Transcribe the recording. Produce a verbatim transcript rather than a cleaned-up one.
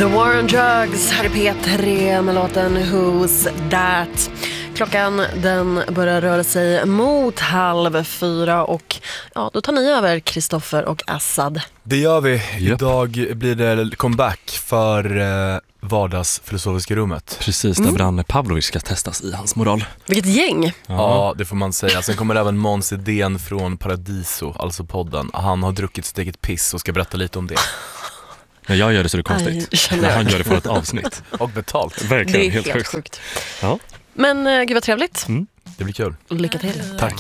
The War on Drugs, här är P tre med låten Who's That. Klockan den börjar röra sig mot halv fyra och ja, då tar ni över Kristoffer och Assad. Det gör vi. Yep. Idag blir det comeback för eh, vardagsfilosofiska rummet. Precis, där mm. Branne Pavlovic ska testas i hans moral. Vilket gäng! Ja, ja, det får man säga. Sen kommer även Måns Idén från Paradiso, alltså podden. Han har druckit sitt eget piss och ska berätta lite om det. När jag gör det så är det konstigt. Aj, när han gör det för ett avsnitt. Och betalt. Verkligen, det är helt, helt sjukt. sjukt. Ja. Men uh, gud vad trevligt. Mm. Det blir kul. Lycka till. Tack.